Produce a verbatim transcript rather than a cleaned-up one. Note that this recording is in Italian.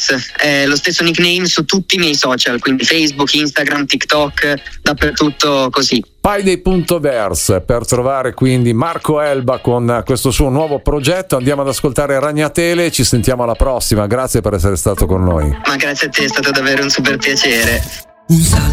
Verse, è lo stesso nickname su tutti i miei social, quindi Facebook, Instagram, TikTok, dappertutto così. Payday.verse per trovare quindi Marco Elba con questo suo nuovo progetto. Andiamo ad ascoltare Ragnatele, ci sentiamo alla prossima, grazie per essere stato con noi. Ma grazie a te, è stato davvero un super piacere. Un